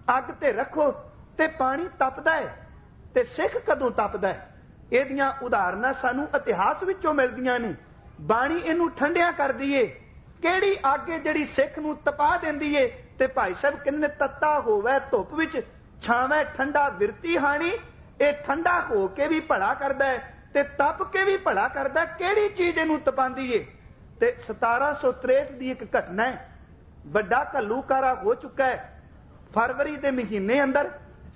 अग ते रखो ते पानी तपदा है, ते सिख कदों तपदा है? इहदियां उदाहरणां सानू इतिहास विचों मिलदियां ने। बाणी इहनूं ठंडिया करदी है। किहड़ी अग है जिहड़ी सिख नूं तपा दिंदी है? ते भाई साहब कहंदे तत्ता होवे धुप विच, छावे ठंडा विरती हाणी। ये ठंडा हो के भी भला करदा है ते तप के भी भला करदा है। किहड़ी चीज इहनूं तपांदी है? ते 1763 दी एक घटना है। वड्डा घल्लूकारा हो चुका है। फरवरी के महीने अंदर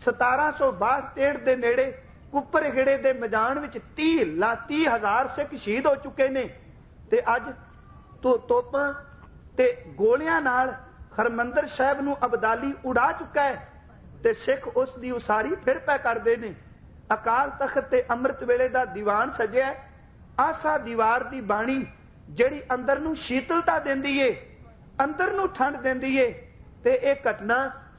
1762 के नेड़े कुपरहिड़े के मैदान में 30,00,000 सिख शहीद हो चुके ने। ते अज तो तोपां ते गोलियां नाल हरमंदर साहिब नूं अबदाली उड़ा चुका है। ते सिख उस दी उसारी फिर पै करदे ने। अकाल तख्त ते अमृत वेले दा दीवान सजिया। आसा दीवार दी बाणी जिहड़ी अंदर नूं शीतलता दिंदी है, अंदर नूं ठंड दिंदी है। ते इह घटना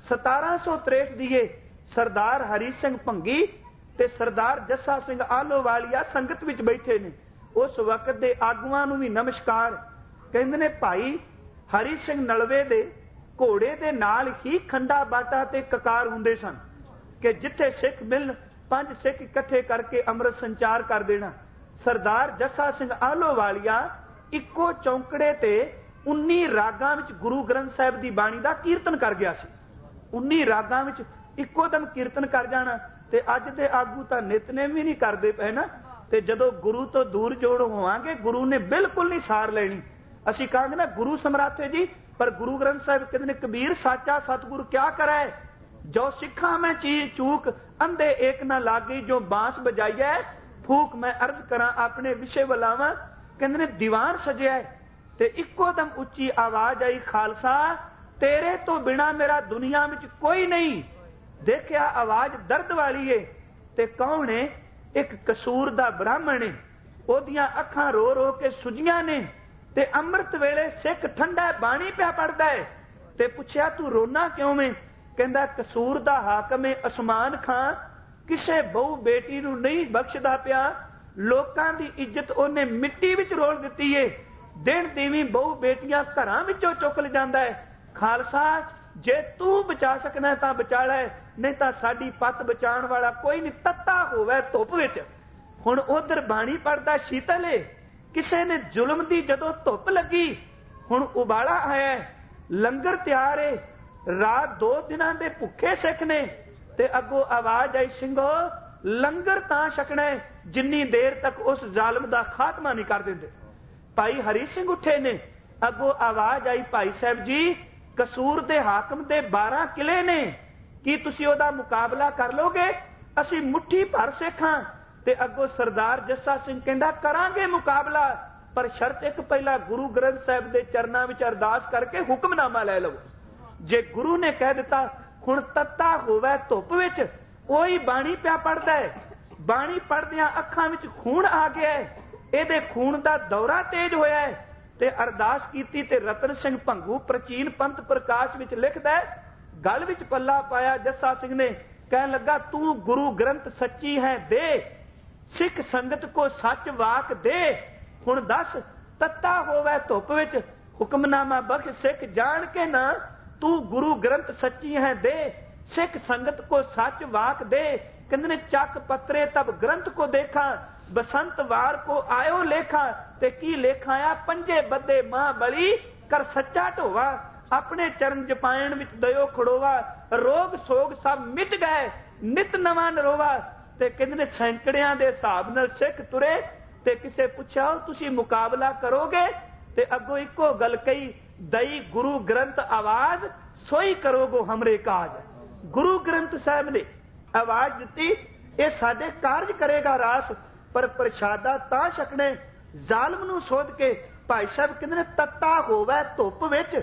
1763 दी है। सरदार हरी सिंह भंगी ते सरदार जस्सा सिंह आलोवालिया संगत विच बैठे ने। उस वक्त दे आगूआं नूं भी नमस्कार। कहंदे ने भाई हरी सिंह नलवे दे घोड़े दे नाल ही खंडा बाटा ते ककार हुंदे सन कि जिथे सिख मिलन 5 सिख इकट्ठे करके अमृत संचार कर देना। सरदार जस्सा सिंह आलोवालिया इक्को चौंकड़े ते 19 रागां विच गुरु ग्रंथ साहिब दी बाणी दा कीर्तन कर गया सी। 19 रागां विच इक्को दम कीर्तन कर जाना। ते अज दे आगू तां नितनेम भी नहीं करदे पए ना। ते जदों गुरु तो दूर जोड़ होवांगे गुरु ने बिल्कुल नहीं सार लेनी। असीं कहांगे ना गुरु समर्थ है जी, पर गुरु ग्रंथ साहिब कहते ने कबीर साचा सतगुरु क्या करे, जो सिखा मैं चीज चूक अंधे एक ना लागी, जो बांस बजाइए फूक मैं अर्ज करा अपने विषय बुलावा। कहते ने दीवान सजिया ते इक्को दम उच्ची आवाज आई, खालसा तेरे तो बिना मेरा दुनिया में कोई नहीं। देखिया आवाज दर्द वाली है ते कौन है? एक कसूर दा ब्राह्मण है। ओदियां अखां रो रो के सुजियां ने ते अमृत वेले सिख ठंडा बाणी पिया पढ़दा है। ते पुछया तू रोना क्यों में? कहंदा कसूर दा हाकम है असमान खां, किसे बहु बेटी नूं नहीं बख्शदा पिया। लोकां दी इज्जत ओने मिट्टी विच रोल दित्ती है। दिन दीवी बहु बेटियां घरां विचों चुक ले जांदा है। खालसा जे तू बचा सकना तां बचा लै, नहीं तां साडी पत बचाण वाला कोई नहीं। तत्ता होवे धुप विच। हुण उधर बाणी पढ़दा शीतल है, किसे ने जुल्म दी जदों धुप लगी हुण उबाला आया, लंगर तैयार है, रात 2 दिनां दे भुखे सिख ने। ते अगों आवाज आई, सिंघो लंगर तां छकना है जिन्नी देर तक उस जालम दा खात्मा नहीं कर दिंदे। भाई हरी सिंह उठे ने। अगों आवाज आई, भाई साहब जी कसूर दे हाकम दे 12 किले ने, की तुसीं ओहदा मुकाबला कर लोगे? असीं मुट्ठी भर सिखां। ते अगों सरदार जस्सा सिंह कहंदा करांगे मुकाबला, पर शर्त एक पहला गुरु ग्रंथ साहिब दे चरनां विच अरदास करके हुक्मनामा लै लवो। जे गुरु ने कह दिता हुण तत्ता होवे धुप विच, ओही बाणी पिया पढ़दा है। बाणी पढ़दियां अखां विच खून आ गया है, इहदे खून दा दौरा तेज होया है। ते अरदास कीती ते रतन सिंह भंगू प्राचीन पंथ प्रकाश विच लिखदा है, गल विच पल्ला पाया जस्सा सिंह ने, कहन लगा तू गुरु ग्रंथ सच्ची है दे, सिख संगत को सच वाक दे। हुण दस तत्ता होवे धुप विच, हुक्मनामा बख्श सिख जान के ना, तू गुरु ग्रंथ सच्ची है दे, सिख संगत को सच वाक दे। कहंदे ने चक पत्रे तब ग्रंथ को देखा, बसंत वार को आयो लेखा। ते की लेखा आ, पंजे बदे महाबली कर सच्चा ढोवा, अपने चरण जपायण विच दयो खड़ोवा, रोग सोग सब मिट गए नित नवा नरोवा। ते कहंदे ने सैकड़ियां दे हिसाब नाल सिख तुरे। ते किसे पुछया तुसीं मुकाबला करोगे? ते अगों इक्को गल कही, दई गुरु ग्रंथ आवाज सोई करोगो हमरे काज। गुरु ग्रंथ साहिब ने आवाज दिती, ये साडे कारज करेगा रास, पर प्रशादा तां छकणे जालम नूं सोध के। भाई साहब कहंदे ने तत्ता होवे धुप विच,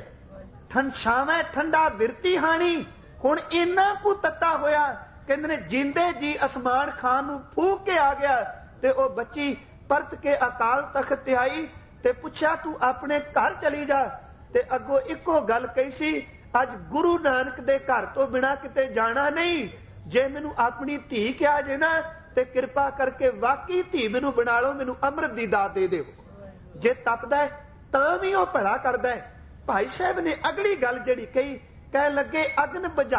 छावे ठंडा विरती हाणी। हुण इन्ना कु तत्ता होया, कहंदे ने जिंदे जी असमान खान नूं फूक के आ गया। ते ओ बच्ची परत के अकाल तख्त ते आई ते पुछया तू अपने घर चली जा। ते अगों इक्को गल कही सी, अज गुरु नानक दे घर तो बिना किते जाना नहीं। जे मैनू अपनी धी कहा जे ना ते किरपा करके वाकई धी मैनू बना लो, मैनू अमृत दी दात दे दो। जे तपदा है तां भी वह भला करदा है। भाई साहब ने अगली गल जिहड़ी कही, कह लगे अगन बुझा